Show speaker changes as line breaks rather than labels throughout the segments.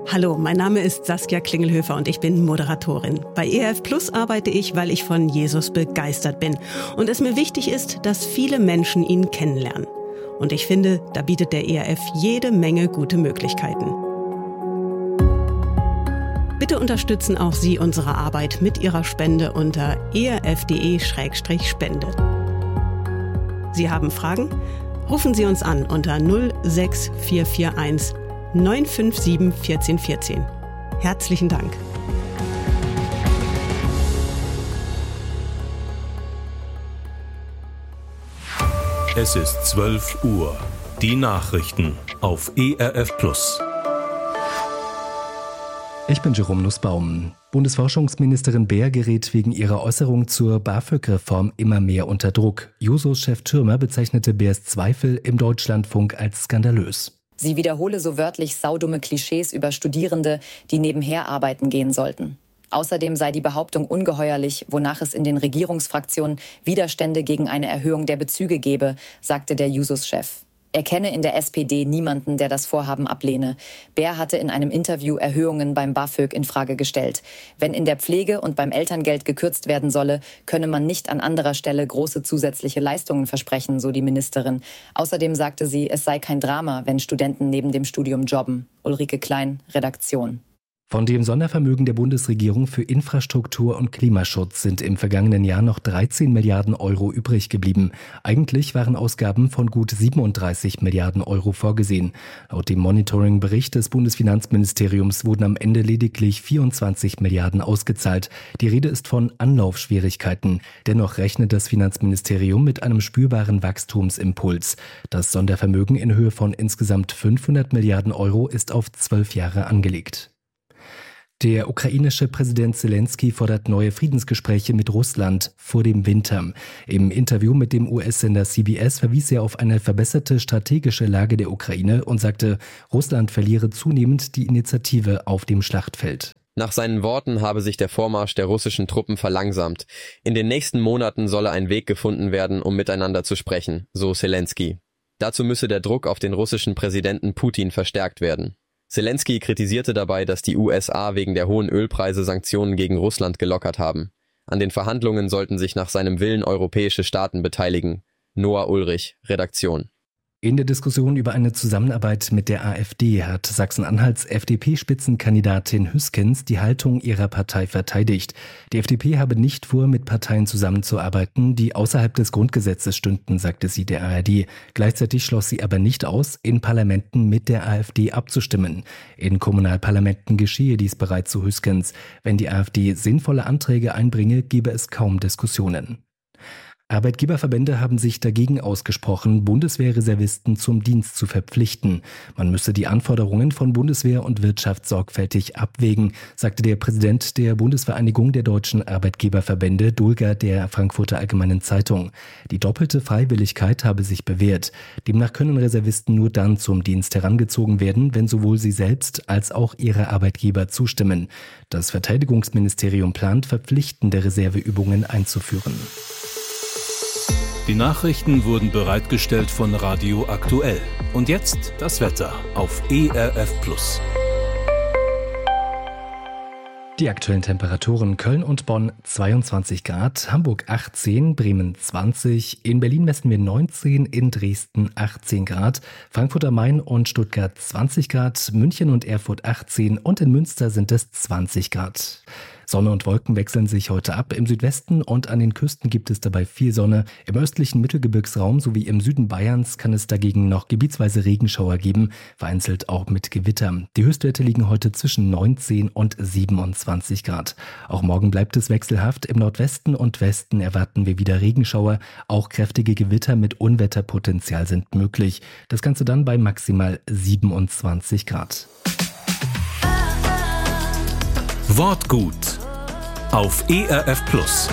Hallo, mein Name ist Saskia Klingelhöfer und ich bin Moderatorin. Bei ERF Plus arbeite ich, weil ich von Jesus begeistert bin und es mir wichtig ist, dass viele Menschen ihn kennenlernen. Und ich finde, da bietet der ERF jede Menge gute Möglichkeiten. Bitte unterstützen auch Sie unsere Arbeit mit Ihrer Spende unter erf.de/spende. Sie haben Fragen? Rufen Sie uns an unter 06441 957 1414. Herzlichen Dank.
Es ist 12 Uhr. Die Nachrichten auf ERF Plus.
Ich bin Jerome Nussbaum. Bundesforschungsministerin Baer gerät wegen ihrer Äußerung zur BAföG-Reform immer mehr unter Druck. Jusos-Chef Thürmer bezeichnete Baers Zweifel im Deutschlandfunk als skandalös.
Sie wiederhole so wörtlich saudumme Klischees über Studierende, die nebenher arbeiten gehen sollten. Außerdem sei die Behauptung ungeheuerlich, wonach es in den Regierungsfraktionen Widerstände gegen eine Erhöhung der Bezüge gebe, sagte der Jusos-Chef. Er kenne in der SPD niemanden, der das Vorhaben ablehne. Baer hatte in einem Interview Erhöhungen beim BAföG in Frage gestellt. Wenn in der Pflege und beim Elterngeld gekürzt werden solle, könne man nicht an anderer Stelle große zusätzliche Leistungen versprechen, so die Ministerin. Außerdem sagte sie, es sei kein Drama, wenn Studenten neben dem Studium jobben. Ulrike Klein, Redaktion.
Von dem Sondervermögen der Bundesregierung für Infrastruktur und Klimaschutz sind im vergangenen Jahr noch 13 Milliarden Euro übrig geblieben. Eigentlich waren Ausgaben von gut 37 Milliarden Euro vorgesehen. Laut dem Monitoring-Bericht des Bundesfinanzministeriums wurden am Ende lediglich 24 Milliarden ausgezahlt. Die Rede ist von Anlaufschwierigkeiten. Dennoch rechnet das Finanzministerium mit einem spürbaren Wachstumsimpuls. Das Sondervermögen in Höhe von insgesamt 500 Milliarden Euro ist auf 12 Jahre angelegt. Der ukrainische Präsident Zelensky fordert neue Friedensgespräche mit Russland vor dem Winter. Im Interview mit dem US-Sender CBS verwies er auf eine verbesserte strategische Lage der Ukraine und sagte, Russland verliere zunehmend die Initiative auf dem Schlachtfeld.
Nach seinen Worten habe sich der Vormarsch der russischen Truppen verlangsamt. In den nächsten Monaten solle ein Weg gefunden werden, um miteinander zu sprechen, so Zelensky. Dazu müsse der Druck auf den russischen Präsidenten Putin verstärkt werden. Zelensky kritisierte dabei, dass die USA wegen der hohen Ölpreise Sanktionen gegen Russland gelockert haben. An den Verhandlungen sollten sich nach seinem Willen europäische Staaten beteiligen. Noah Ulrich, Redaktion.
In der Diskussion über eine Zusammenarbeit mit der AfD hat Sachsen-Anhalts FDP-Spitzenkandidatin Hüskens die Haltung ihrer Partei verteidigt. Die FDP habe nicht vor, mit Parteien zusammenzuarbeiten, die außerhalb des Grundgesetzes stünden, sagte sie der ARD. Gleichzeitig schloss sie aber nicht aus, in Parlamenten mit der AfD abzustimmen. In Kommunalparlamenten geschehe dies bereits, so Hüskens. Wenn die AfD sinnvolle Anträge einbringe, gebe es kaum Diskussionen. Arbeitgeberverbände haben sich dagegen ausgesprochen, Bundeswehrreservisten zum Dienst zu verpflichten. Man müsse die Anforderungen von Bundeswehr und Wirtschaft sorgfältig abwägen, sagte der Präsident der Bundesvereinigung der deutschen Arbeitgeberverbände, Dulger, der Frankfurter Allgemeinen Zeitung. Die doppelte Freiwilligkeit habe sich bewährt. Demnach können Reservisten nur dann zum Dienst herangezogen werden, wenn sowohl sie selbst als auch ihre Arbeitgeber zustimmen. Das Verteidigungsministerium plant, verpflichtende Reserveübungen einzuführen.
Die Nachrichten wurden bereitgestellt von Radio Aktuell. Und jetzt das Wetter auf ERF Plus.
Die aktuellen Temperaturen: Köln und Bonn 22 Grad, Hamburg 18, Bremen 20, in Berlin messen wir 19, in Dresden 18 Grad, Frankfurt am Main und Stuttgart 20 Grad, München und Erfurt 18 und in Münster sind es 20 Grad. Sonne und Wolken wechseln sich heute ab. Im Südwesten und an den Küsten gibt es dabei viel Sonne. Im östlichen Mittelgebirgsraum sowie im Süden Bayerns kann es dagegen noch gebietsweise Regenschauer geben, vereinzelt auch mit Gewitter. Die Höchstwerte liegen heute zwischen 19 und 27 Grad. Auch morgen bleibt es wechselhaft. Im Nordwesten und Westen erwarten wir wieder Regenschauer. Auch kräftige Gewitter mit Unwetterpotenzial sind möglich. Das Ganze dann bei maximal 27 Grad.
Wortgut auf ERF Plus.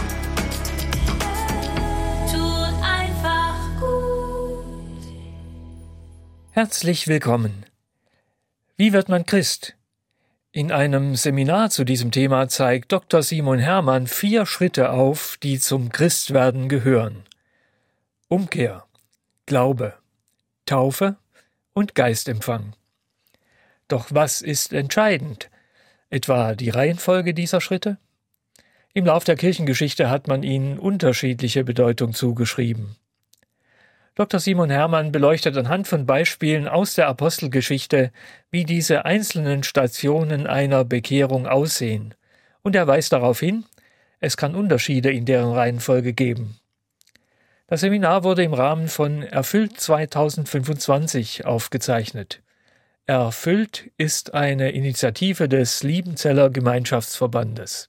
Tut einfach gut.
Herzlich willkommen. Wie wird man Christ? In einem Seminar zu diesem Thema zeigt Dr. Simon Hermann 4 Schritte auf, die zum Christwerden gehören. Umkehr, Glaube, Taufe und Geistempfang. Doch was ist entscheidend? Etwa die Reihenfolge dieser Schritte? Im Lauf der Kirchengeschichte hat man ihnen unterschiedliche Bedeutung zugeschrieben. Dr. Simon Hermann beleuchtet anhand von Beispielen aus der Apostelgeschichte, wie diese einzelnen Stationen einer Bekehrung aussehen. Und er weist darauf hin, es kann Unterschiede in deren Reihenfolge geben. Das Seminar wurde im Rahmen von Erfüllt 2025 aufgezeichnet. Erfüllt ist eine Initiative des Liebenzeller Gemeinschaftsverbandes.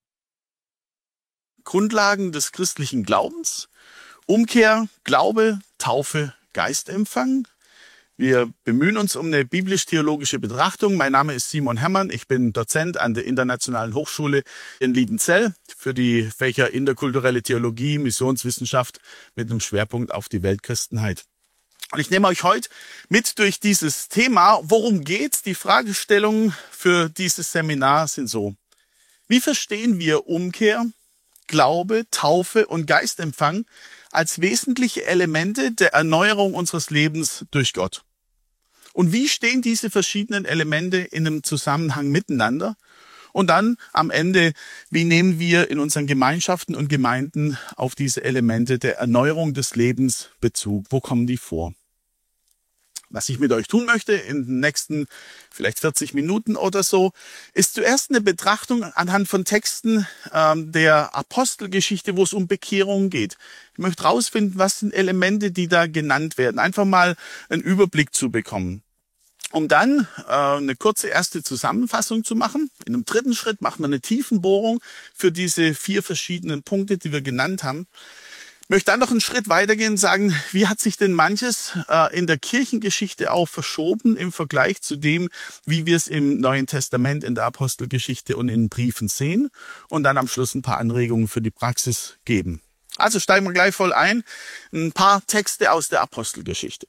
Grundlagen des christlichen Glaubens: Umkehr, Glaube, Taufe, Geistempfang. Wir bemühen uns um eine biblisch-theologische Betrachtung. Mein Name ist Simon Hermann. Ich bin Dozent an der Internationalen Hochschule in Liebenzell für die Fächer interkulturelle Theologie, Missionswissenschaft mit einem Schwerpunkt auf die Weltchristenheit. Und ich nehme euch heute mit durch dieses Thema. Worum geht's? Die Fragestellungen für dieses Seminar sind so: Wie verstehen wir Umkehr, Glaube, Taufe und Geistempfang als wesentliche Elemente der Erneuerung unseres Lebens durch Gott? Und wie stehen diese verschiedenen Elemente in einem Zusammenhang miteinander? Und dann am Ende, wie nehmen wir in unseren Gemeinschaften und Gemeinden auf diese Elemente der Erneuerung des Lebens Bezug? Wo kommen die vor? Was ich mit euch tun möchte in den nächsten vielleicht 40 Minuten oder so, ist zuerst eine Betrachtung anhand von Texten der Apostelgeschichte, wo es um Bekehrung geht. Ich möchte rausfinden, was sind Elemente, die da genannt werden. Einfach mal einen Überblick zu bekommen. Um dann eine kurze erste Zusammenfassung zu machen. In einem dritten Schritt machen wir eine Tiefenbohrung für diese 4 verschiedenen Punkte, die wir genannt haben. Ich möchte dann noch einen Schritt weitergehen und sagen, wie hat sich denn manches in der Kirchengeschichte auch verschoben im Vergleich zu dem, wie wir es im Neuen Testament, in der Apostelgeschichte und in den Briefen sehen, und dann am Schluss ein paar Anregungen für die Praxis geben. Also steigen wir gleich voll ein. Ein paar Texte aus der Apostelgeschichte.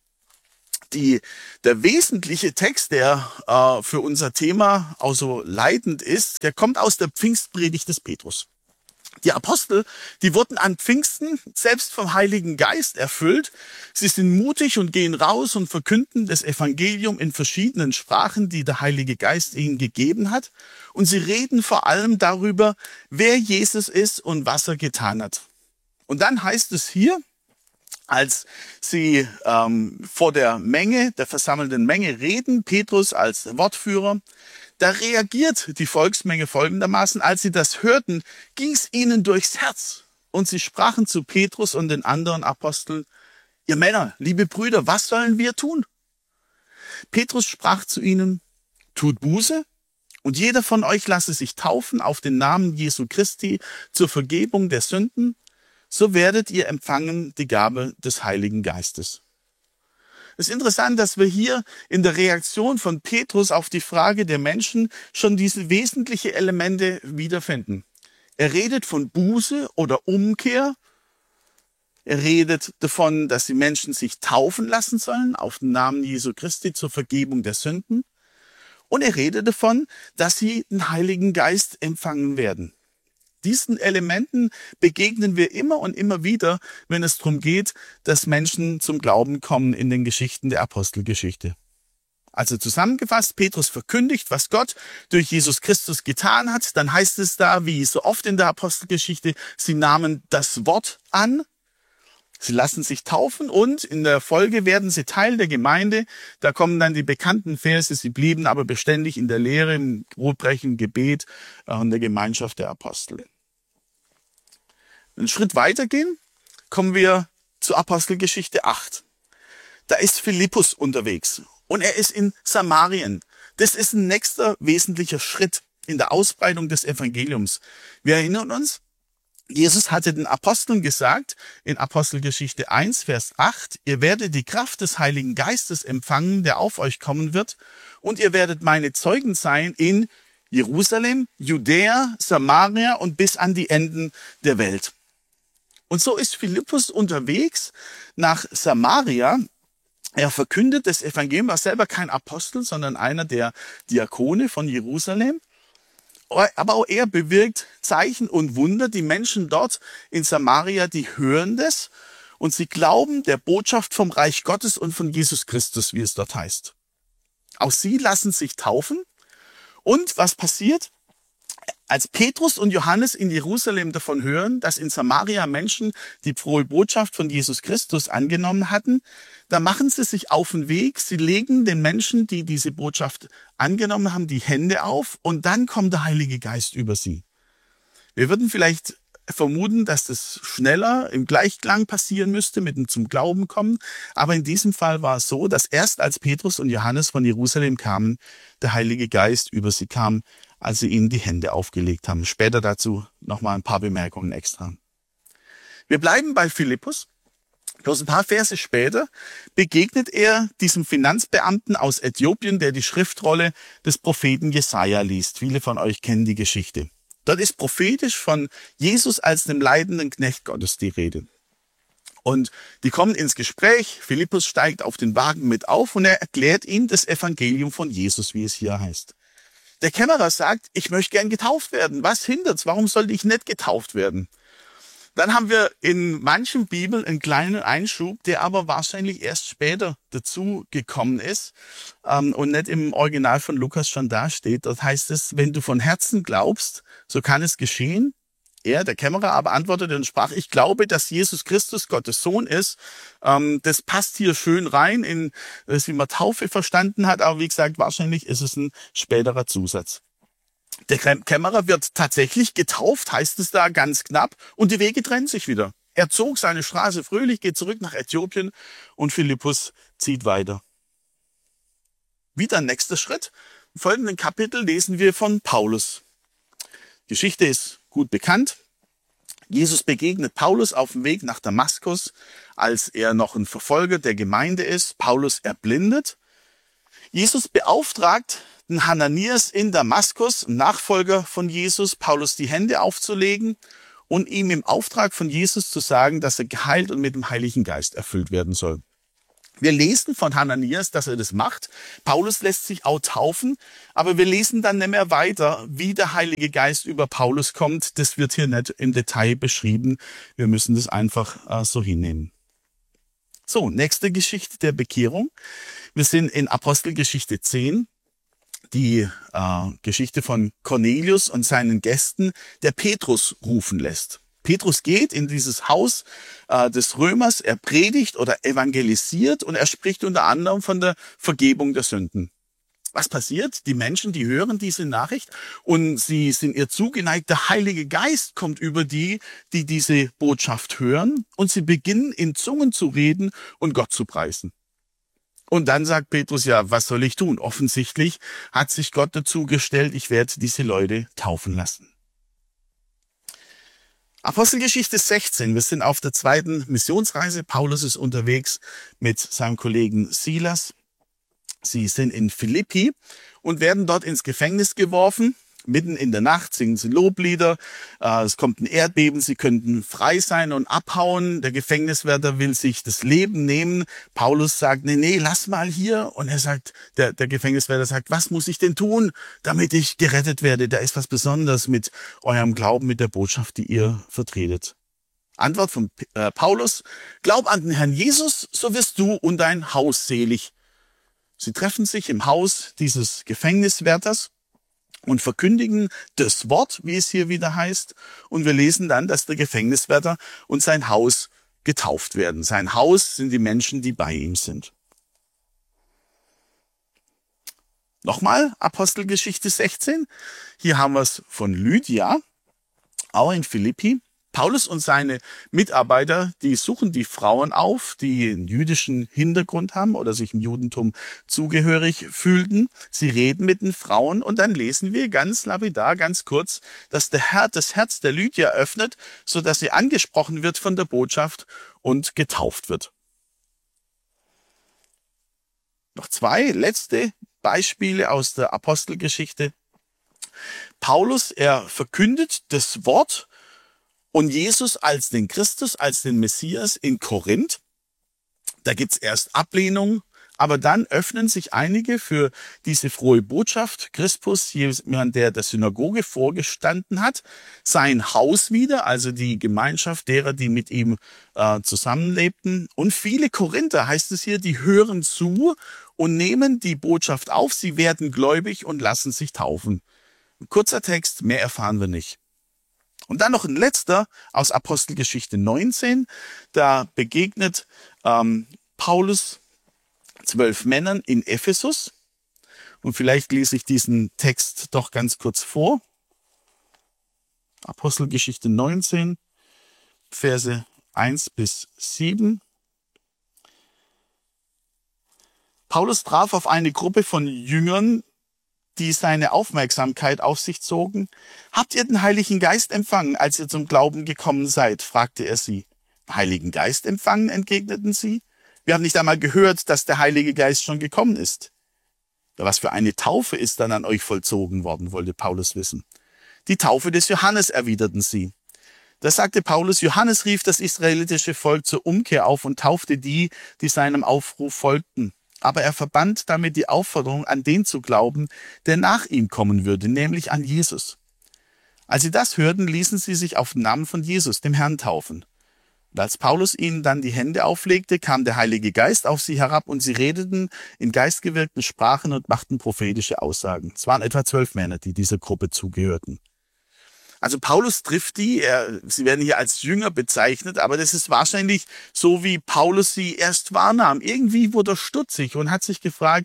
Der wesentliche Text, der für unser Thema auch so leitend ist, der kommt aus der Pfingstpredigt des Petrus. Die Apostel, die wurden an Pfingsten selbst vom Heiligen Geist erfüllt. Sie sind mutig und gehen raus und verkünden das Evangelium in verschiedenen Sprachen, die der Heilige Geist ihnen gegeben hat. Und sie reden vor allem darüber, wer Jesus ist und was er getan hat. Und dann heißt es hier, als sie vor der Menge, der versammelten Menge reden, Petrus als Wortführer, da reagiert die Volksmenge folgendermaßen: Als sie das hörten, ging es ihnen durchs Herz. Und sie sprachen zu Petrus und den anderen Aposteln: Ihr Männer, liebe Brüder, was sollen wir tun? Petrus sprach zu ihnen: Tut Buße, und jeder von euch lasse sich taufen auf den Namen Jesu Christi zur Vergebung der Sünden. So werdet ihr empfangen die Gabe des Heiligen Geistes. Es ist interessant, dass wir hier in der Reaktion von Petrus auf die Frage der Menschen schon diese wesentlichen Elemente wiederfinden. Er redet von Buße oder Umkehr. Er redet davon, dass die Menschen sich taufen lassen sollen auf den Namen Jesu Christi zur Vergebung der Sünden. Und er redet davon, dass sie den Heiligen Geist empfangen werden. Diesen Elementen begegnen wir immer und immer wieder, wenn es darum geht, dass Menschen zum Glauben kommen in den Geschichten der Apostelgeschichte. Also zusammengefasst, Petrus verkündigt, was Gott durch Jesus Christus getan hat. Dann heißt es da, wie so oft in der Apostelgeschichte, sie nahmen das Wort an, sie lassen sich taufen und in der Folge werden sie Teil der Gemeinde. Da kommen dann die bekannten Verse, sie blieben aber beständig in der Lehre, im Brotbrechen, Gebet und der Gemeinschaft der Apostel. Einen Schritt weitergehen, kommen wir zur Apostelgeschichte 8. Da ist Philippus unterwegs und er ist in Samarien. Das ist ein nächster wesentlicher Schritt in der Ausbreitung des Evangeliums. Wir erinnern uns, Jesus hatte den Aposteln gesagt, in Apostelgeschichte 1, Vers 8, ihr werdet die Kraft des Heiligen Geistes empfangen, der auf euch kommen wird, und ihr werdet meine Zeugen sein in Jerusalem, Judäa, Samaria und bis an die Enden der Welt. Und so ist Philippus unterwegs nach Samaria. Er verkündet das Evangelium, war selber kein Apostel, sondern einer der Diakone von Jerusalem. Aber auch er bewirkt Zeichen und Wunder. Die Menschen dort in Samaria, die hören das und sie glauben der Botschaft vom Reich Gottes und von Jesus Christus, wie es dort heißt. Auch sie lassen sich taufen. Und was passiert? Als Petrus und Johannes in Jerusalem davon hören, dass in Samaria Menschen die frohe Botschaft von Jesus Christus angenommen hatten, da machen sie sich auf den Weg. Sie legen den Menschen, die diese Botschaft angenommen haben, die Hände auf und dann kommt der Heilige Geist über sie. Wir würden vielleicht vermuten, dass das schneller im Gleichklang passieren müsste, mit dem zum Glauben kommen. Aber in diesem Fall war es so, dass erst als Petrus und Johannes von Jerusalem kamen, der Heilige Geist über sie kam, als sie ihnen die Hände aufgelegt haben. Später dazu nochmal ein paar Bemerkungen extra. Wir bleiben bei Philippus. Bloß ein paar Verse später begegnet er diesem Finanzbeamten aus Äthiopien, der die Schriftrolle des Propheten Jesaja liest. Viele von euch kennen die Geschichte. Dort ist prophetisch von Jesus als dem leidenden Knecht Gottes die Rede. Und die kommen ins Gespräch. Philippus steigt auf den Wagen mit auf und er erklärt ihm das Evangelium von Jesus, wie es hier heißt. Der Kämmerer sagt, ich möchte gern getauft werden. Was hindert's? Warum sollte ich nicht getauft werden? Dann haben wir in manchen Bibeln einen kleinen Einschub, der aber wahrscheinlich erst später dazu gekommen ist und nicht im Original von Lukas schon dasteht. Dort heißt es, wenn du von Herzen glaubst, so kann es geschehen. Er, der Kämmerer, aber antwortete und sprach, ich glaube, dass Jesus Christus Gottes Sohn ist. Das passt hier schön rein in das, wie man Taufe verstanden hat, aber wie gesagt, wahrscheinlich ist es ein späterer Zusatz. Der Kämmerer wird tatsächlich getauft, heißt es da ganz knapp, und die Wege trennen sich wieder. Er zog seine Straße fröhlich, geht zurück nach Äthiopien und Philippus zieht weiter. Wieder nächster Schritt. Im folgenden Kapitel lesen wir von Paulus. Geschichte ist gut bekannt. Jesus begegnet Paulus auf dem Weg nach Damaskus, als er noch ein Verfolger der Gemeinde ist. Paulus erblindet. Jesus beauftragt den Hananias in Damaskus, Nachfolger von Jesus, Paulus die Hände aufzulegen und ihm im Auftrag von Jesus zu sagen, dass er geheilt und mit dem Heiligen Geist erfüllt werden soll. Wir lesen von Hananias, dass er das macht. Paulus lässt sich auch taufen, aber wir lesen dann nicht mehr weiter, wie der Heilige Geist über Paulus kommt. Das wird hier nicht im Detail beschrieben. Wir müssen das einfach so hinnehmen. So, nächste Geschichte der Bekehrung. Wir sind in Apostelgeschichte 10. Die Geschichte von Cornelius und seinen Gästen, der Petrus rufen lässt. Petrus geht in dieses Haus des Römers, er predigt oder evangelisiert und er spricht unter anderem von der Vergebung der Sünden. Was passiert? Die Menschen, die hören diese Nachricht und sie sind ihr zugeneigt. Der Heilige Geist kommt über die, die diese Botschaft hören und sie beginnen in Zungen zu reden und Gott zu preisen. Und dann sagt Petrus, ja, was soll ich tun? Offensichtlich hat sich Gott dazu gestellt, ich werde diese Leute taufen lassen. Apostelgeschichte 16, wir sind auf der zweiten Missionsreise. Paulus ist unterwegs mit seinem Kollegen Silas. Sie sind in Philippi und werden dort ins Gefängnis geworfen. Mitten in der Nacht singen sie Loblieder, es kommt ein Erdbeben, sie könnten frei sein und abhauen. Der Gefängniswärter will sich das Leben nehmen. Paulus sagt, nee, lass mal hier. Und er sagt, der Gefängniswärter sagt, was muss ich denn tun, damit ich gerettet werde? Da ist was Besonderes mit eurem Glauben, mit der Botschaft, die ihr vertretet. Antwort von Paulus, glaub an den Herrn Jesus, so wirst du und dein Haus selig. Sie treffen sich im Haus dieses Gefängniswärters und verkündigen das Wort, wie es hier wieder heißt. Und wir lesen dann, dass der Gefängniswärter und sein Haus getauft werden. Sein Haus sind die Menschen, die bei ihm sind. Nochmal Apostelgeschichte 16. Hier haben wir es von Lydia, auch in Philippi. Paulus und seine Mitarbeiter, die suchen die Frauen auf, die einen jüdischen Hintergrund haben oder sich im Judentum zugehörig fühlten. Sie reden mit den Frauen und dann lesen wir ganz lapidar, ganz kurz, dass der Herr das Herz der Lydia öffnet, sodass sie angesprochen wird von der Botschaft und getauft wird. Noch zwei letzte Beispiele aus der Apostelgeschichte. Paulus, er verkündet das Wort und Jesus als den Christus, als den Messias in Korinth. Da gibt's erst Ablehnung, aber dann öffnen sich einige für diese frohe Botschaft. Crispus, jemand, der der Synagoge vorgestanden hat, sein Haus wieder, also die Gemeinschaft derer, die mit ihm zusammenlebten. Und viele Korinther, heißt es hier, die hören zu und nehmen die Botschaft auf. Sie werden gläubig und lassen sich taufen. Ein kurzer Text, mehr erfahren wir nicht. Und dann noch ein letzter aus Apostelgeschichte 19. Da begegnet Paulus 12 Männern in Ephesus. Und vielleicht lese ich diesen Text doch ganz kurz vor. Apostelgeschichte 19, Verse 1 bis 7. Paulus traf auf eine Gruppe von Jüngern, die seine Aufmerksamkeit auf sich zogen. Habt ihr den Heiligen Geist empfangen, als ihr zum Glauben gekommen seid? Fragte er sie. Heiligen Geist empfangen, entgegneten sie. Wir haben nicht einmal gehört, dass der Heilige Geist schon gekommen ist. Was für eine Taufe ist dann an euch vollzogen worden, wollte Paulus wissen. Die Taufe des Johannes, erwiderten sie. Da sagte Paulus, Johannes rief das israelitische Volk zur Umkehr auf und taufte die, die seinem Aufruf folgten. Aber er verband damit die Aufforderung, an den zu glauben, der nach ihm kommen würde, nämlich an Jesus. Als sie das hörten, ließen sie sich auf den Namen von Jesus, dem Herrn, taufen. Und als Paulus ihnen dann die Hände auflegte, kam der Heilige Geist auf sie herab und sie redeten in geistgewirkten Sprachen und machten prophetische Aussagen. Es waren etwa 12 Männer, die dieser Gruppe zugehörten. Also Paulus trifft die, sie werden hier als Jünger bezeichnet, aber das ist wahrscheinlich so, wie Paulus sie erst wahrnahm. Irgendwie wurde er stutzig und hat sich gefragt,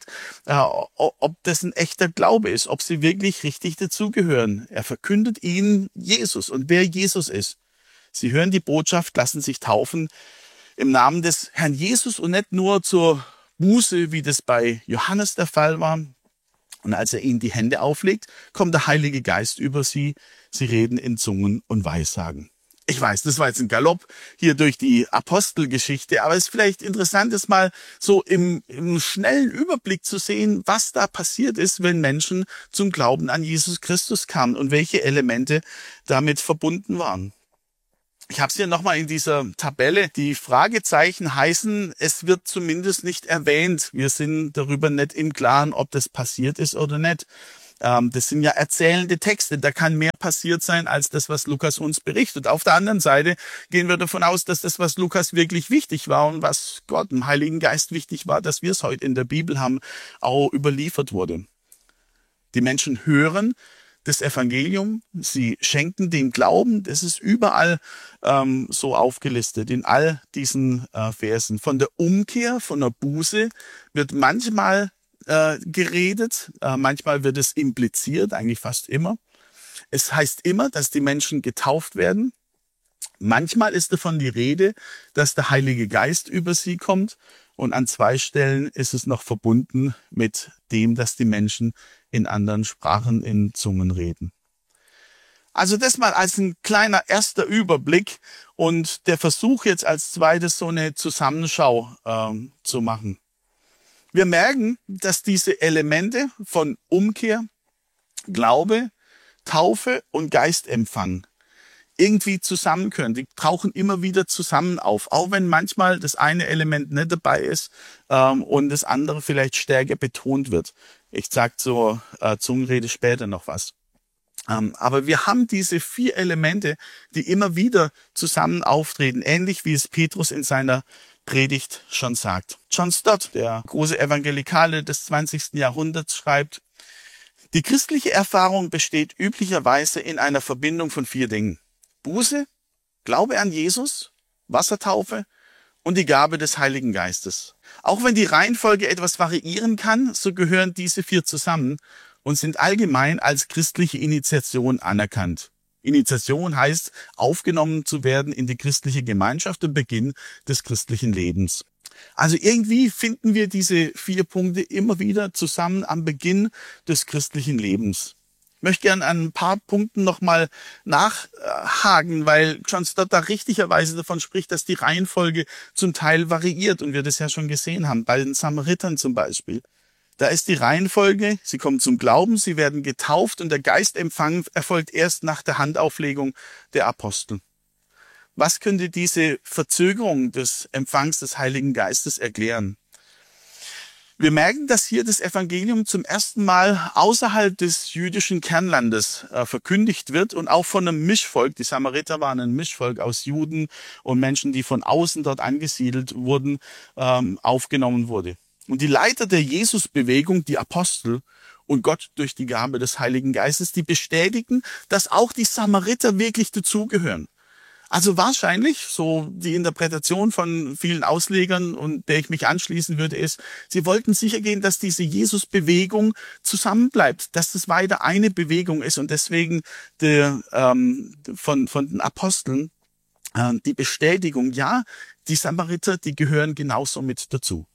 ob das ein echter Glaube ist, ob sie wirklich richtig dazugehören. Er verkündet ihnen Jesus und wer Jesus ist. Sie hören die Botschaft, lassen sich taufen im Namen des Herrn Jesus und nicht nur zur Buße, wie das bei Johannes der Fall war. Und als er ihnen die Hände auflegt, kommt der Heilige Geist über sie. Sie reden in Zungen und Weissagen. Ich weiß, das war jetzt ein Galopp hier durch die Apostelgeschichte, aber es ist vielleicht interessant, das mal so im schnellen Überblick zu sehen, was da passiert ist, wenn Menschen zum Glauben an Jesus Christus kamen und welche Elemente damit verbunden waren. Ich habe es hier nochmal in dieser Tabelle. Die Fragezeichen heißen, es wird zumindest nicht erwähnt. Wir sind darüber nicht im Klaren, ob das passiert ist oder nicht. Das sind ja erzählende Texte. Da kann mehr passiert sein, als das, was Lukas uns berichtet. Auf der anderen Seite gehen wir davon aus, dass das, was Lukas wirklich wichtig war und was Gott, dem Heiligen Geist wichtig war, dass wir es heute in der Bibel haben, auch überliefert wurde. Die Menschen hören das Evangelium, sie schenken den Glauben, das ist überall so aufgelistet, in all diesen Versen. Von der Umkehr, von der Buße wird manchmal geredet, manchmal wird es impliziert, eigentlich fast immer. Es heißt immer, dass die Menschen getauft werden. Manchmal ist davon die Rede, dass der Heilige Geist über sie kommt. Und an 2 Stellen ist es noch verbunden mit dem, dass die Menschen in anderen Sprachen, in Zungen reden. Also das mal als ein kleiner erster Überblick und der Versuch jetzt als zweites so eine Zusammenschau zu machen. Wir merken, dass diese Elemente von Umkehr, Glaube, Taufe und Geistempfang irgendwie zusammen können. Die tauchen immer wieder zusammen auf, auch wenn manchmal das eine Element nicht dabei ist und das andere vielleicht stärker betont wird. Ich sage zur Zungenrede später noch was. Aber wir haben diese 4 Elemente, die immer wieder zusammen auftreten, ähnlich wie es Petrus in seiner Predigt schon sagt. John Stott, der große Evangelikale des 20. Jahrhunderts, schreibt, die christliche Erfahrung besteht üblicherweise in einer Verbindung von 4 Dingen. Buße, Glaube an Jesus, Wassertaufe und die Gabe des Heiligen Geistes. Auch wenn die Reihenfolge etwas variieren kann, so gehören diese 4 zusammen und sind allgemein als christliche Initiation anerkannt. Initiation heißt, aufgenommen zu werden in die christliche Gemeinschaft und Beginn des christlichen Lebens. Also irgendwie finden wir diese 4 Punkte immer wieder zusammen am Beginn des christlichen Lebens. Ich möchte gerne an ein paar Punkten nochmal nachhaken, weil John Stott da richtigerweise davon spricht, dass die Reihenfolge zum Teil variiert und wir das ja schon gesehen haben, bei den Samaritern zum Beispiel. Da ist die Reihenfolge, sie kommen zum Glauben, sie werden getauft und der Geistempfang erfolgt erst nach der Handauflegung der Apostel. Was könnte diese Verzögerung des Empfangs des Heiligen Geistes erklären? Wir merken, dass hier das Evangelium zum ersten Mal außerhalb des jüdischen Kernlandes verkündigt wird und auch von einem Mischvolk. Die Samariter waren ein Mischvolk aus Juden und Menschen, die von außen dort angesiedelt wurden, aufgenommen wurde. Und die Leiter der Jesusbewegung, die Apostel und Gott durch die Gabe des Heiligen Geistes, die bestätigen, dass auch die Samariter wirklich dazugehören. Also wahrscheinlich, so die Interpretation von vielen Auslegern und der ich mich anschließen würde, ist, sie wollten sichergehen, dass diese Jesusbewegung zusammenbleibt, dass das weiter eine Bewegung ist und deswegen von den Aposteln die Bestätigung, ja, die Samariter, die gehören genauso mit dazu.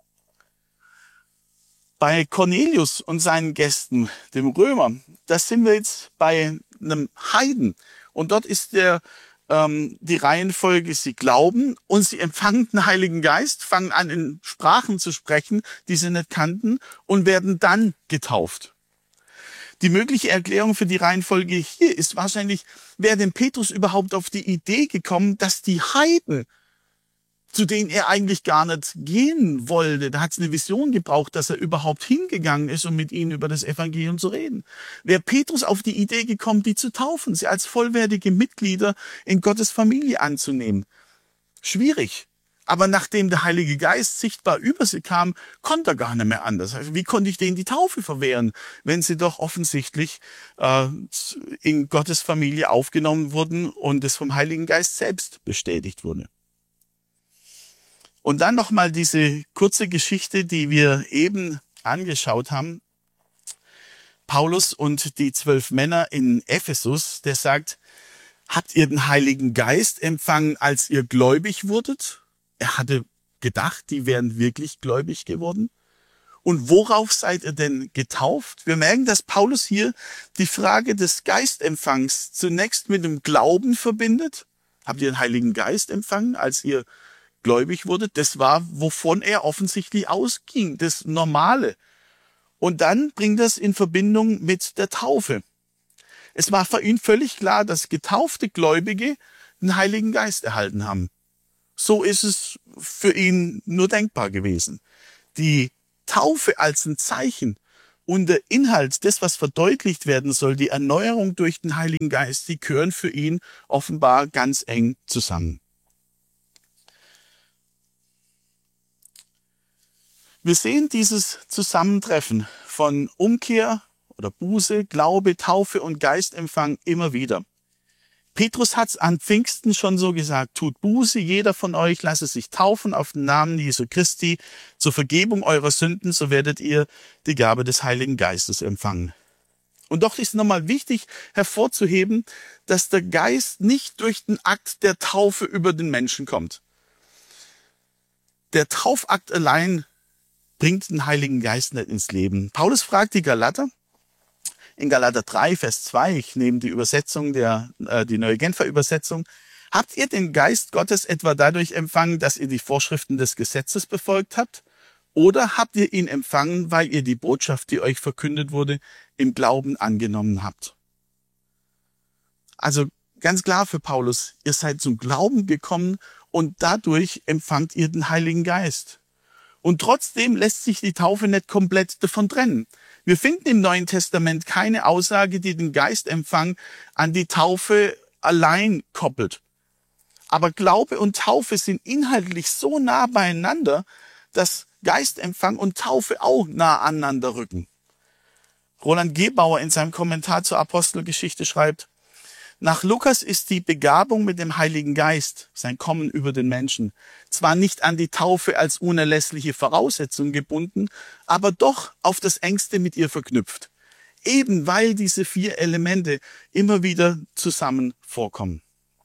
Bei Cornelius und seinen Gästen, dem Römer, da sind wir jetzt bei einem Heiden und dort ist die Reihenfolge, sie glauben und sie empfangen den Heiligen Geist, fangen an in Sprachen zu sprechen, die sie nicht kannten und werden dann getauft. Die mögliche Erklärung für die Reihenfolge hier ist wahrscheinlich, wäre denn Petrus überhaupt auf die Idee gekommen, dass die Heiden, zu denen er eigentlich gar nicht gehen wollte, da hat es eine Vision gebraucht, dass er überhaupt hingegangen ist, um mit ihnen über das Evangelium zu reden. Wäre Petrus auf die Idee gekommen, die zu taufen, sie als vollwertige Mitglieder in Gottes Familie anzunehmen? Schwierig. Aber nachdem der Heilige Geist sichtbar über sie kam, konnte er gar nicht mehr anders. Also wie konnte ich denen die Taufe verwehren, wenn sie doch offensichtlich in Gottes Familie aufgenommen wurden und es vom Heiligen Geist selbst bestätigt wurde? Und dann nochmal diese kurze Geschichte, die wir eben angeschaut haben. Paulus und die 12 Männer in Ephesus, der sagt, habt ihr den Heiligen Geist empfangen, als ihr gläubig wurdet? Er hatte gedacht, die wären wirklich gläubig geworden. Und worauf seid ihr denn getauft? Wir merken, dass Paulus hier die Frage des Geistempfangs zunächst mit dem Glauben verbindet. Habt ihr den Heiligen Geist empfangen, als ihr gläubig wurde? Das war, wovon er offensichtlich ausging, das Normale. Und dann bringt das in Verbindung mit der Taufe. Es war für ihn völlig klar, dass getaufte Gläubige den Heiligen Geist erhalten haben. So ist es für ihn nur denkbar gewesen. Die Taufe als ein Zeichen und der Inhalt, das, was verdeutlicht werden soll, die Erneuerung durch den Heiligen Geist, die gehören für ihn offenbar ganz eng zusammen. Wir sehen dieses Zusammentreffen von Umkehr oder Buße, Glaube, Taufe und Geistempfang immer wieder. Petrus hat's an Pfingsten schon so gesagt, tut Buße, jeder von euch lasse sich taufen auf den Namen Jesu Christi zur Vergebung eurer Sünden, so werdet ihr die Gabe des Heiligen Geistes empfangen. Und doch ist nochmal wichtig hervorzuheben, dass der Geist nicht durch den Akt der Taufe über den Menschen kommt. Der Taufakt allein bringt den Heiligen Geist nicht ins Leben. Paulus fragt die Galater, in Galater 3, Vers 2, ich nehme die Übersetzung, die Neue Genfer Übersetzung, habt ihr den Geist Gottes etwa dadurch empfangen, dass ihr die Vorschriften des Gesetzes befolgt habt? Oder habt ihr ihn empfangen, weil ihr die Botschaft, die euch verkündet wurde, im Glauben angenommen habt? Also ganz klar für Paulus, ihr seid zum Glauben gekommen und dadurch empfangt ihr den Heiligen Geist. Und trotzdem lässt sich die Taufe nicht komplett davon trennen. Wir finden im Neuen Testament keine Aussage, die den Geistempfang an die Taufe allein koppelt. Aber Glaube und Taufe sind inhaltlich so nah beieinander, dass Geistempfang und Taufe auch nah aneinander rücken. Roland Gebauer in seinem Kommentar zur Apostelgeschichte schreibt, nach Lukas ist die Begabung mit dem Heiligen Geist, sein Kommen über den Menschen, zwar nicht an die Taufe als unerlässliche Voraussetzung gebunden, aber doch auf das Engste mit ihr verknüpft. Eben weil diese 4 Elemente immer wieder zusammen vorkommen.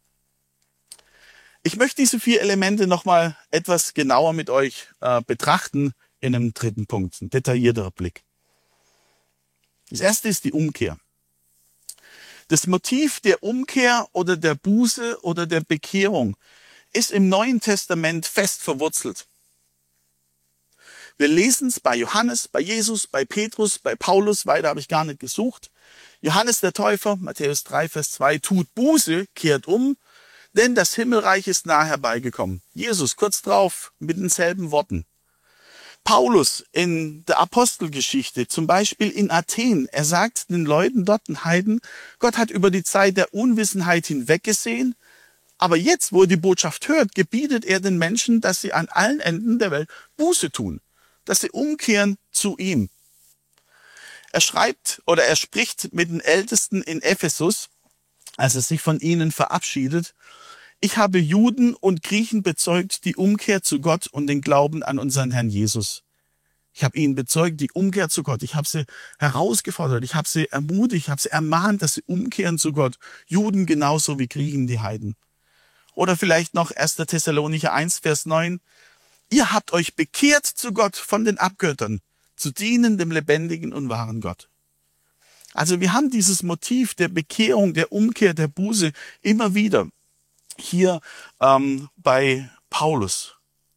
Ich möchte diese 4 Elemente nochmal etwas genauer mit euch betrachten in einem 3. Punkt, ein detaillierterer Blick. Das erste ist die Umkehr. Das Motiv der Umkehr oder der Buße oder der Bekehrung ist im Neuen Testament fest verwurzelt. Wir lesen es bei Johannes, bei Jesus, bei Petrus, bei Paulus, weiter habe ich gar nicht gesucht. Johannes der Täufer, Matthäus 3, Vers 2, tut Buße, kehrt um, denn das Himmelreich ist nahe herbeigekommen. Jesus kurz drauf mit denselben Worten. Paulus in der Apostelgeschichte, zum Beispiel in Athen, er sagt den Leuten dort, den Heiden, Gott hat über die Zeit der Unwissenheit hinweggesehen, aber jetzt, wo er die Botschaft hört, gebietet er den Menschen, dass sie an allen Enden der Welt Buße tun. dass sie umkehren zu ihm. Er spricht mit den Ältesten in Ephesus, als er sich von ihnen verabschiedet: Ich habe Juden und Griechen bezeugt die Umkehr zu Gott und den Glauben an unseren Herrn Jesus. Ich habe ihnen bezeugt die Umkehr zu Gott. Ich habe sie herausgefordert, ich habe sie ermutigt, ich habe sie ermahnt, dass sie umkehren zu Gott. Juden genauso wie Griechen, die Heiden. Oder vielleicht noch 1. Thessalonicher 1, Vers 9. Ihr habt euch bekehrt zu Gott von den Abgöttern, zu dienen dem lebendigen und wahren Gott. Also wir haben dieses Motiv der Bekehrung, der Umkehr, der Buße immer wieder hier bei Paulus.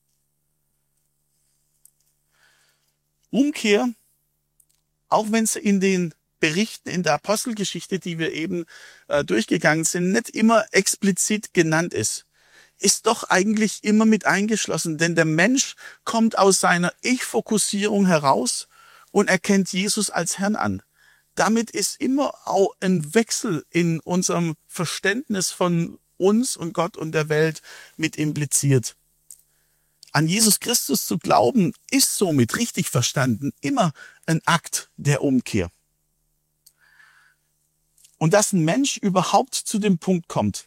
Umkehr, auch wenn es in den Berichten in der Apostelgeschichte, die wir eben durchgegangen sind, nicht immer explizit genannt ist doch eigentlich immer mit eingeschlossen. Denn der Mensch kommt aus seiner Ich-Fokussierung heraus und erkennt Jesus als Herrn an. Damit ist immer auch ein Wechsel in unserem Verständnis von uns und Gott und der Welt mit impliziert. An Jesus Christus zu glauben, ist somit richtig verstanden immer ein Akt der Umkehr. Und dass ein Mensch überhaupt zu dem Punkt kommt,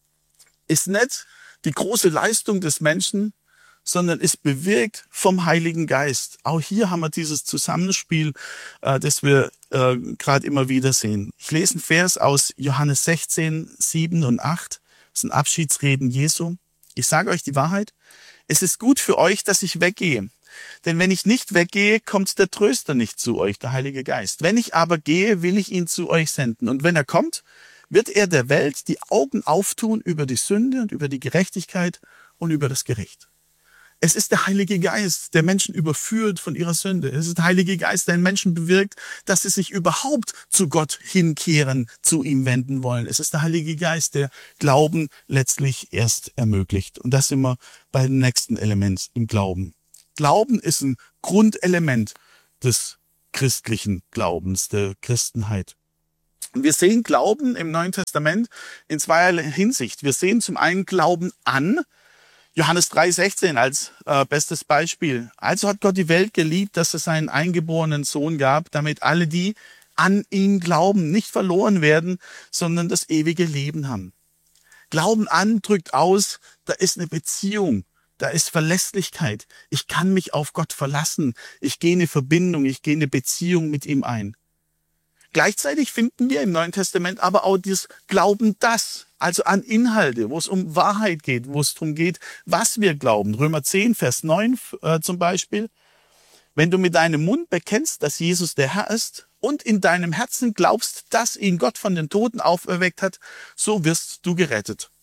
ist nicht die große Leistung des Menschen, sondern ist bewirkt vom Heiligen Geist. Auch hier haben wir dieses Zusammenspiel, das wir gerade immer wieder sehen. Ich lese einen Vers aus Johannes 16, 7 und 8. Das sind Abschiedsreden Jesu. Ich sage euch die Wahrheit: Es ist gut für euch, dass ich weggehe. Denn wenn ich nicht weggehe, kommt der Tröster nicht zu euch, der Heilige Geist. Wenn ich aber gehe, will ich ihn zu euch senden. Und wenn er kommt, wird er der Welt die Augen auftun über die Sünde und über die Gerechtigkeit und über das Gericht. Es ist der Heilige Geist, der Menschen überführt von ihrer Sünde. Es ist der Heilige Geist, der in Menschen bewirkt, dass sie sich überhaupt zu Gott hinkehren, zu ihm wenden wollen. Es ist der Heilige Geist, der Glauben letztlich erst ermöglicht. Und das sind wir bei dem nächsten Element im Glauben. Glauben ist ein Grundelement des christlichen Glaubens, der Christenheit. Und wir sehen Glauben im Neuen Testament in zweierlei Hinsicht. Wir sehen zum einen Glauben an, Johannes 3,16 als bestes Beispiel. Also hat Gott die Welt geliebt, dass es seinen eingeborenen Sohn gab, damit alle, die an ihn glauben, nicht verloren werden, sondern das ewige Leben haben. Glauben an drückt aus, da ist eine Beziehung, da ist Verlässlichkeit. Ich kann mich auf Gott verlassen. Ich gehe in eine Verbindung, ich gehe in eine Beziehung mit ihm ein. Gleichzeitig finden wir im Neuen Testament aber auch das Glauben das, also an Inhalte, wo es um Wahrheit geht, wo es darum geht, was wir glauben. Römer 10, Vers 9 zum Beispiel. Wenn du mit deinem Mund bekennst, dass Jesus der Herr ist und in deinem Herzen glaubst, dass ihn Gott von den Toten auferweckt hat, so wirst du gerettet.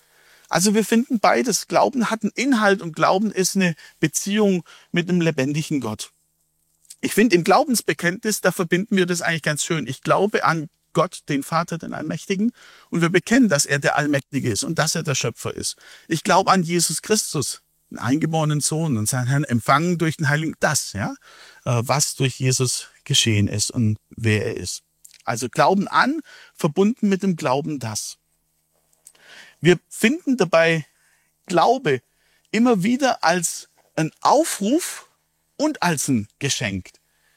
Also wir finden beides. Glauben hat einen Inhalt und Glauben ist eine Beziehung mit einem lebendigen Gott. Ich finde, im Glaubensbekenntnis, da verbinden wir das eigentlich ganz schön. Ich glaube an Gott, den Vater, den Allmächtigen, und wir bekennen, dass er der Allmächtige ist und dass er der Schöpfer ist. Ich glaube an Jesus Christus, den eingeborenen Sohn und seinen Herrn empfangen durch den Heiligen, was durch Jesus geschehen ist und wer er ist. Also Glauben an, verbunden mit dem Glauben das. Wir finden dabei Glaube immer wieder als ein Aufruf und als ein Geschenk.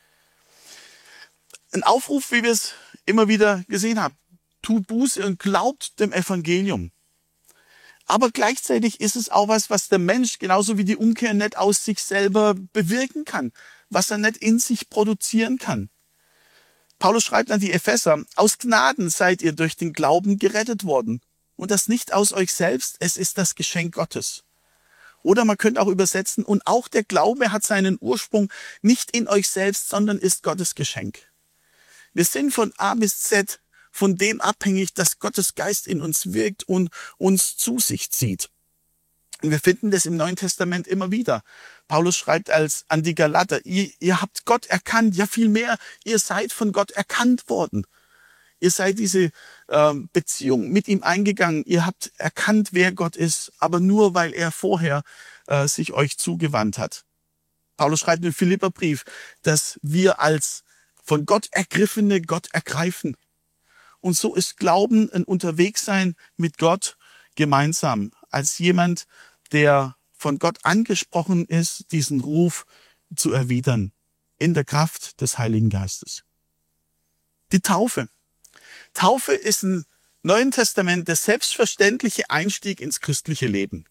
Ein Aufruf, wie wir es immer wieder gesehen haben. Tut Buße und glaubt dem Evangelium. Aber gleichzeitig ist es auch was der Mensch, genauso wie die Umkehr, nicht aus sich selber bewirken kann. Was er nicht in sich produzieren kann. Paulus schreibt an die Epheser: Aus Gnaden seid ihr durch den Glauben gerettet worden. Und das nicht aus euch selbst, es ist das Geschenk Gottes. Oder man könnte auch übersetzen: Und auch der Glaube hat seinen Ursprung nicht in euch selbst, sondern ist Gottes Geschenk. Wir sind von A bis Z von dem abhängig, dass Gottes Geist in uns wirkt und uns zu sich zieht. Und wir finden das im Neuen Testament immer wieder. Paulus schreibt an die Galater: Ihr habt Gott erkannt, ja viel mehr, ihr seid von Gott erkannt worden. Ihr seid diese Beziehung mit ihm eingegangen. Ihr habt erkannt, wer Gott ist, aber nur, weil er vorher sich euch zugewandt hat. Paulus schreibt im Philipperbrief, dass wir als von Gott Ergriffene Gott ergreifen. Und so ist Glauben ein Unterwegssein mit Gott gemeinsam. Als jemand, der von Gott angesprochen ist, diesen Ruf zu erwidern in der Kraft des Heiligen Geistes. Die Taufe. Taufe ist im Neuen Testament der selbstverständliche Einstieg ins christliche Leben.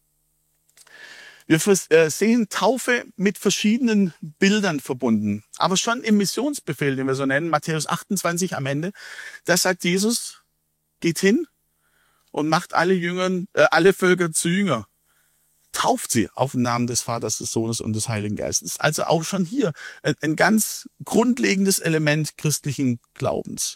Wir sehen Taufe mit verschiedenen Bildern verbunden. Aber schon im Missionsbefehl, den wir so nennen, Matthäus 28 am Ende, da sagt Jesus, geht hin und macht alle Völker zu Jünger. Tauft sie auf den Namen des Vaters, des Sohnes und des Heiligen Geistes. Also auch schon hier ein ganz grundlegendes Element christlichen Glaubens.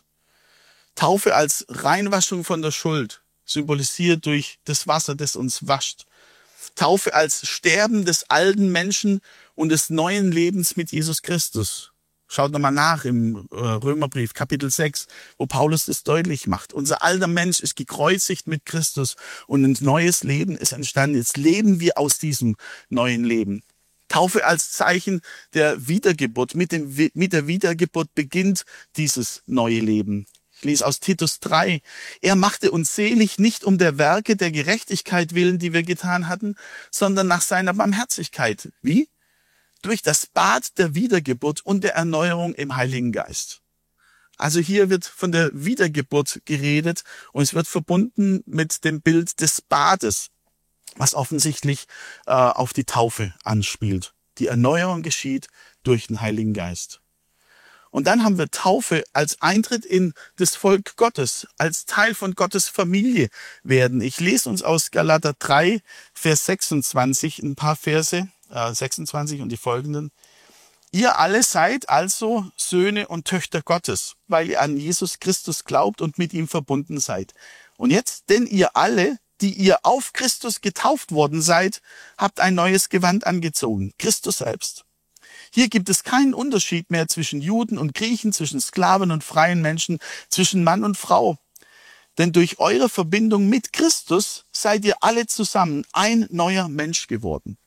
Taufe als Reinwaschung von der Schuld, symbolisiert durch das Wasser, das uns wascht. Taufe als Sterben des alten Menschen und des neuen Lebens mit Jesus Christus. Schaut nochmal nach im Römerbrief, Kapitel 6, wo Paulus das deutlich macht. Unser alter Mensch ist gekreuzigt mit Christus und ein neues Leben ist entstanden. Jetzt leben wir aus diesem neuen Leben. Taufe als Zeichen der Wiedergeburt. Mit der Wiedergeburt beginnt dieses neue Leben. Ich lese aus Titus 3. Er machte uns selig, nicht um der Werke der Gerechtigkeit willen, die wir getan hatten, sondern nach seiner Barmherzigkeit. Wie? Durch das Bad der Wiedergeburt und der Erneuerung im Heiligen Geist. Also hier wird von der Wiedergeburt geredet und es wird verbunden mit dem Bild des Bades, was offensichtlich auf die Taufe anspielt. Die Erneuerung geschieht durch den Heiligen Geist. Und dann haben wir Taufe als Eintritt in das Volk Gottes, als Teil von Gottes Familie werden. Ich lese uns aus Galater 3, Vers 26 ein paar Verse, 26 und die folgenden. Ihr alle seid also Söhne und Töchter Gottes, weil ihr an Jesus Christus glaubt und mit ihm verbunden seid. Und jetzt, denn ihr alle, die ihr auf Christus getauft worden seid, habt ein neues Gewand angezogen, Christus selbst. Hier gibt es keinen Unterschied mehr zwischen Juden und Griechen, zwischen Sklaven und freien Menschen, zwischen Mann und Frau. Denn durch eure Verbindung mit Christus seid ihr alle zusammen ein neuer Mensch geworden.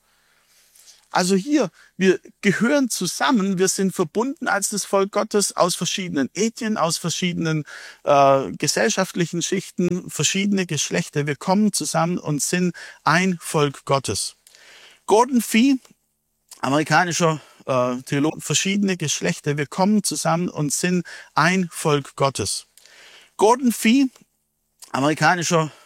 Also hier, wir gehören zusammen, wir sind verbunden als das Volk Gottes aus verschiedenen Ethnien, aus verschiedenen gesellschaftlichen Schichten, verschiedene Geschlechter. Wir kommen zusammen und sind ein Volk Gottes. Gordon Fee, amerikanischer Theologen, verschiedene Geschlechter. Wir kommen zusammen und sind ein Volk Gottes. Gordon Fee, amerikanischer